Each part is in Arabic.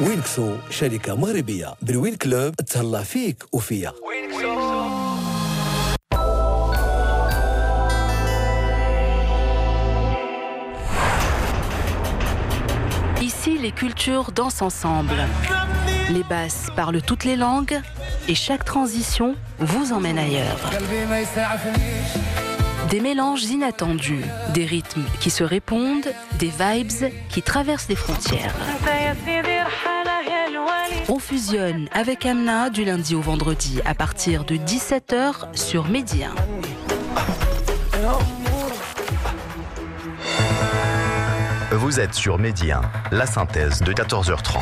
وينكسو شركة مغربية بالوين كلوب تهلا فيك وفيا. Ici, les cultures dansent ensemble. Les basses parlent toutes les langues et chaque transition vous emmène ailleurs. Des mélanges inattendus, des rythmes qui se répondent, des vibes qui traversent les frontières. On fusionne avec Amna du lundi au vendredi à partir de 17h sur Média. Vous êtes sur Média, la synthèse de 14h30.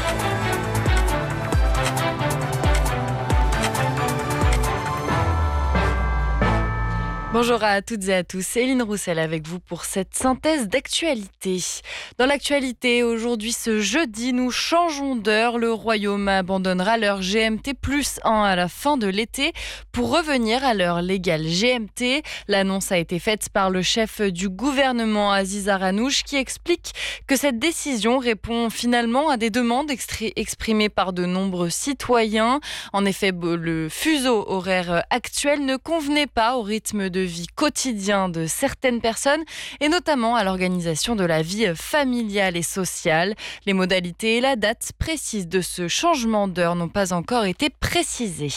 Bonjour à toutes et à tous, Céline Roussel avec vous pour cette synthèse d'actualité. Dans l'actualité, aujourd'hui ce jeudi, nous changeons d'heure. Le Royaume abandonnera l'heure GMT+1 à la fin de l'été pour revenir à l'heure légale GMT. L'annonce a été faite par le chef du gouvernement Aziz Aranouch qui explique que cette décision répond finalement à des demandes exprimées par de nombreux citoyens. En effet, le fuseau horaire actuel ne convenait pas au rythme de vie quotidien de certaines personnes et notamment à l'organisation de la vie familiale et sociale. Les modalités et la date précise de ce changement d'heure n'ont pas encore été précisées.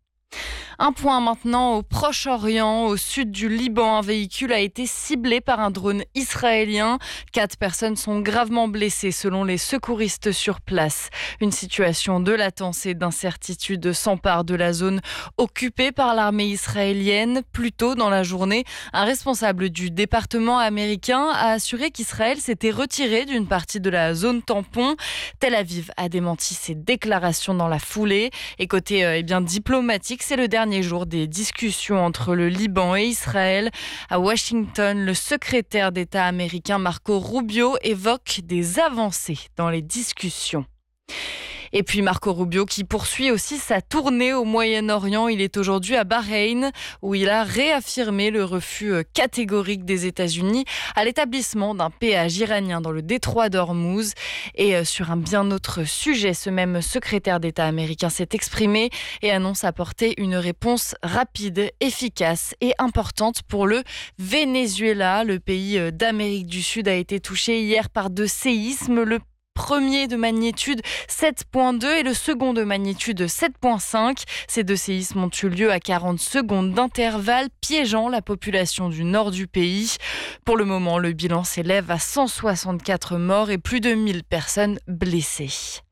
Un point maintenant au Proche-Orient, au sud du Liban. Un véhicule a été ciblé par un drone israélien. 4 personnes sont gravement blessées selon les secouristes sur place. Une situation de latence et d'incertitude s'empare de la zone occupée par l'armée israélienne. Plus tôt dans la journée, un responsable du département américain a assuré qu'Israël s'était retiré d'une partie de la zone tampon. Tel Aviv a démenti ces déclarations dans la foulée. Et côté diplomatique, c'est le dernier jour des discussions entre le Liban et Israël. À Washington, le secrétaire d'État américain Marco Rubio évoque des avancées dans les discussions. Et puis Marco Rubio qui poursuit aussi sa tournée au Moyen-Orient. Il est aujourd'hui à Bahreïn où il a réaffirmé le refus catégorique des États-Unis à l'établissement d'un péage iranien dans le détroit d'Ormuz. Et sur un bien autre sujet, ce même secrétaire d'État américain s'est exprimé et annonce apporter une réponse rapide, efficace et importante pour le Venezuela. Le pays d'Amérique du Sud a été touché hier par 2 séismes. Le premier de magnitude 7.2 et le second de magnitude 7.5. Ces 2 séismes ont eu lieu à 40 secondes d'intervalle, piégeant la population du nord du pays. Pour le moment, le bilan s'élève à 164 morts et plus de 1000 personnes blessées.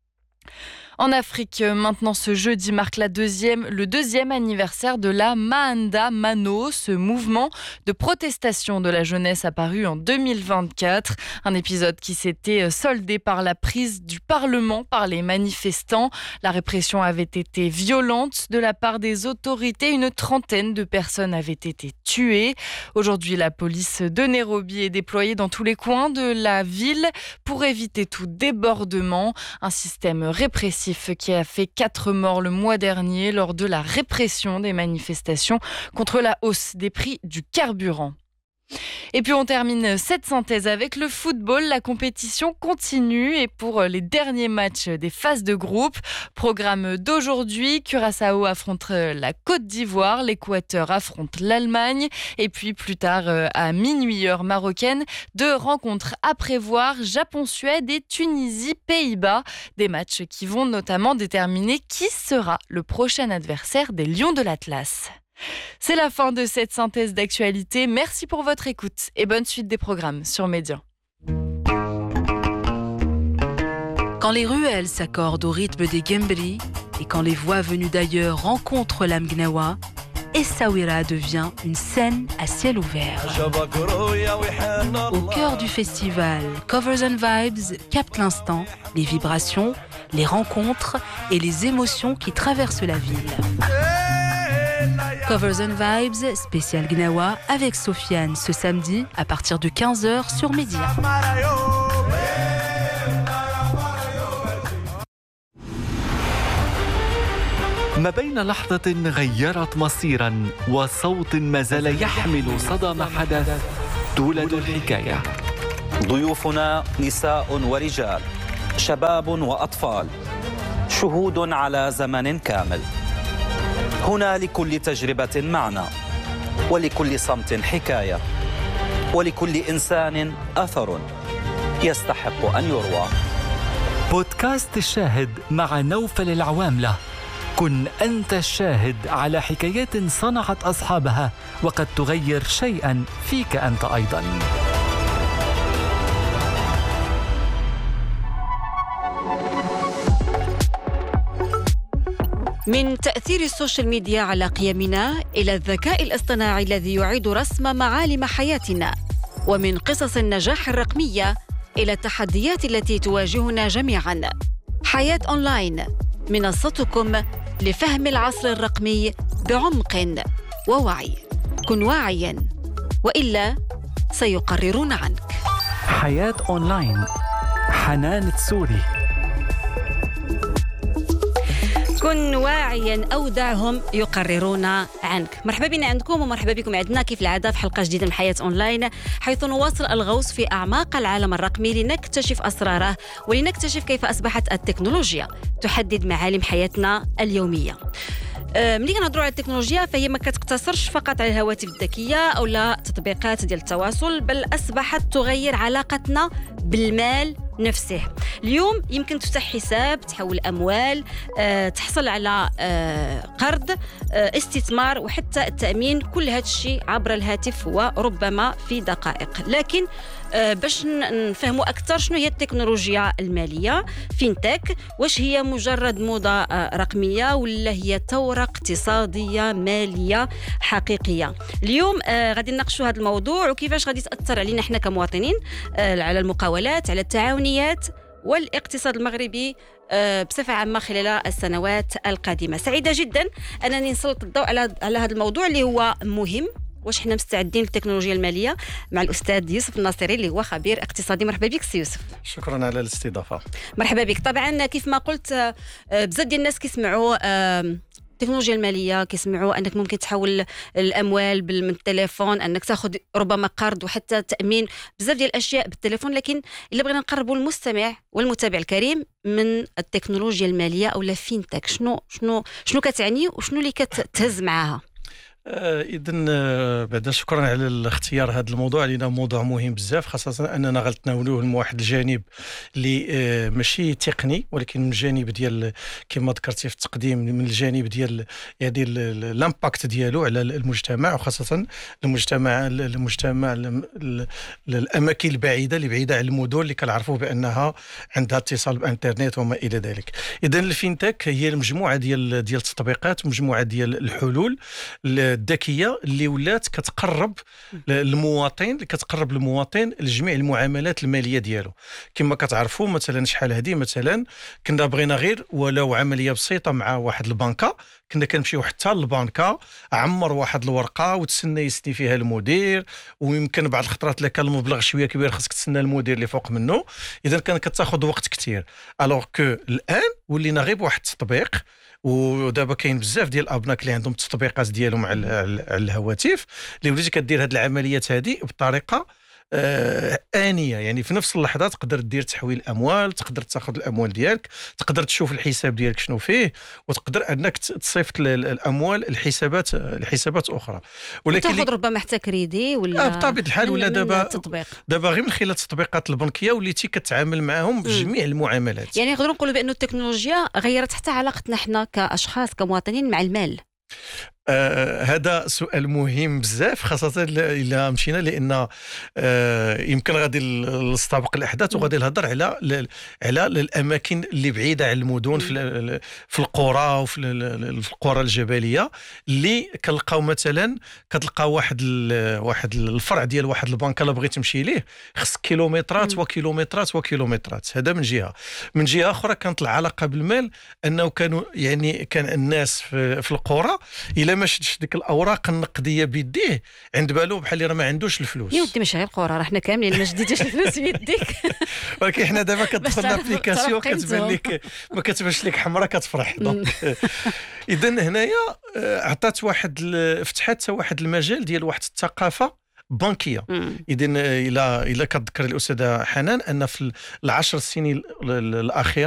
En Afrique, maintenant ce jeudi marque le deuxième anniversaire de la Maanda Mano, ce mouvement de protestation de la jeunesse apparu en 2024. Un épisode qui s'était soldé par la prise du Parlement par les manifestants. La répression avait été violente de la part des autorités. Une trentaine de personnes avaient été tuées. Aujourd'hui, la police de Nairobi est déployée dans tous les coins de la ville pour éviter tout débordement. Un système répressif qui a fait 4 morts le mois dernier lors de la répression des manifestations contre la hausse des prix du carburant. Et puis on termine cette synthèse avec le football. La compétition continue et pour les derniers matchs des phases de groupe, programme d'aujourd'hui, Curaçao affronte la Côte d'Ivoire, l'Équateur affronte l'Allemagne et puis plus tard à minuit heure marocaine, 2 rencontres à prévoir, Japon-Suède et Tunisie-Pays-Bas. Des matchs qui vont notamment déterminer qui sera le prochain adversaire des Lions de l'Atlas. C'est la fin de cette synthèse d'actualité. Merci pour votre écoute et bonne suite des programmes sur Média. Quand les ruelles s'accordent au rythme des Gembri et quand les voix venues d'ailleurs rencontrent l'Amgnawa, Essaouira devient une scène à ciel ouvert. Au cœur du festival, Covers and Vibes capte l'instant, les vibrations, les rencontres et les émotions qui traversent la ville. Covers and Vibes, spécial Gnawa avec Sofiane ce samedi à partir de 15h sur Média. ما بين لحظة غيرت مصيرا وصوت ما زال يحمل صدى ما حدث تولد الحكاية. ضيوفنا نساء ورجال شباب وأطفال، شهود على زمن كامل. هنا لكل تجربة معنى، ولكل صمت حكاية، ولكل إنسان أثر يستحق أن يروى. بودكاست الشاهد مع نوفل العواملة. كن أنت الشاهد على حكايات صنعت أصحابها وقد تغير شيئا فيك أنت أيضا. من تأثير السوشيال ميديا على قيمنا إلى الذكاء الاصطناعي الذي يعيد رسم معالم حياتنا، ومن قصص النجاح الرقمية إلى التحديات التي تواجهنا جميعاً. حياة أونلاين، منصتكم لفهم العصر الرقمي بعمق ووعي. كن واعياً وإلا سيقررون عنك. حياة أونلاين، حنان تسوري. كن واعياً أو دعهم يقررون عنك. مرحبا بنا عندكم ومرحبا بكم عندنا كيف العادة في حلقة جديدة من حياة أونلاين، حيث نواصل الغوص في أعماق العالم الرقمي لنكتشف أسراره ولنكتشف كيف أصبحت التكنولوجيا تحدد معالم حياتنا اليومية. ملي كنهضروا على التكنولوجيا فهي ما كتقتصرش فقط على الهواتف الذكيه او لا تطبيقات ديال التواصل، بل اصبحت تغير علاقتنا بالمال نفسه. اليوم يمكن تفتح حساب، تحول اموال، تحصل على قرض، استثمار وحتى التامين، كل هذا الشيء عبر الهاتف وربما في دقائق. لكن باش نفهموا اكثر شنو هي التكنولوجيا الماليه فينتك، واش هي مجرد موضه رقميه ولا هي ثوره اقتصاديه ماليه حقيقيه؟ اليوم غادي نناقشوا هذا الموضوع وكيفاش غادي تاثر علينا احنا كمواطنين، على المقاولات، على التعاونيات والاقتصاد المغربي بصفة عامة خلال السنوات القادمة. سعيدة جدا أنني نسلط الضوء على هذا الموضوع اللي هو مهم. واش احنا مستعدين للتكنولوجيا المالية مع الأستاذ يوسف الناصري اللي هو خبير اقتصادي. مرحبا بك سي يوسف. شكرا على الاستضافة. مرحبا بك. طبعا كيف ما قلت بزاف ديال الناس كيسمعوا التكنولوجيا المالية كيسمعوا أنك ممكن تحول الأموال من التليفون، أنك تأخذ ربما قرض وحتى تأمين، بزاف ديال الأشياء بالتليفون. لكن إلا بغينا نقربوا المستمع والمتابع الكريم من التكنولوجيا المالية أو لا فينتك، شنو كتعني وشنو اللي كتهز معاها؟ إذن بعد شكرا على الاختيار هذا الموضوع، لأنه موضوع مهم بزاف، خاصة أننا غنتناولوه من واحد الجانب اللي ماشي تقني، ولكن من الجانب ديال كما ذكرتي في التقديم، من الجانب ديال يعني الامباكت ديالو على المجتمع، وخاصة المجتمع الأماكن البعيدة اللي بعيدة عن المدن اللي كنعرفوا بأنها عندها اتصال بإنترنت وما إلى ذلك. إذن الفينتك هي المجموعة ديال التطبيقات، مجموعة ديال الحلول الذكيه اللي ولات كتقرب المواطن لجميع المعاملات الماليه ديالو. كما كتعرفوا مثلا شحال هذه مثلا كنا بغينا غير ولو عمليه بسيطه مع واحد البنكه، كنا كنمشيو حتى للبنكه، عمر واحد الورقه وتسنى يسني فيها المدير، ويمكن بعض الخطرات الا كان المبلغ شويه كبير خاصك تسنى المدير اللي فوق منه. اذا كان كتاخذ وقت كثير. الوغ كو الان ولينا غير بواحد التطبيق، ودابا كاين بزاف ديال الابناك اللي عندهم التطبيقات ديالهم على الهواتف اللي وليتي كدير هاد العمليات هذه بطريقه آنية. يعني في نفس اللحظة تقدر دير تحويل أموال، تقدر تاخذ الأموال ديالك، تقدر تشوف الحساب ديالك شنو فيه، وتقدر أنك تصيفط الأموال لحسابات أخرى. ولكن تاخذ ربما حتى كريدي ولا بطبيعة الحال، ولا دابا غير من خلال التطبيقات البنكية وليتي كتعامل معهم بجميع المعاملات. يعني نقدروا نقولوا بأن التكنولوجيا غيرت حتى علاقتنا احنا كأشخاص كمواطنين مع المال. هذا سؤال مهم بزاف، خاصة إلا مشينا، لأن يمكن غادي نستبق الأحداث وغادي نهضر على الأماكن اللي بعيدة عن المدن، في القرى وفي القرى الجبلية، اللي كنلقاو مثلا كتلقاو واحد الفرع ديال واحد البنك الا بغيت تمشي ليه خص كيلومترات وكيلومترات وكيلومترات. هذا من جهة أخرى كانت العلاقة بالمال أنه كان الناس في القرى إلا ما شدش ديك الاوراق النقديه بيديه عند بالو بحال اللي راه ما عندوش الفلوس. يا ودي ماشي غير القرى، راه حنا كاملين ما شديتيش الفلوس بيديك. ولكن حنا دابا كتدخل الابليكاسيون كتبان لك ما كتبانش لك حمراء كتفرح. اذا هنايا فتحت واحد المجال ديال واحد الثقافه بنكيه. اذا الى كتذكر الاستاذه حنان ان في العشر سنين الاخيره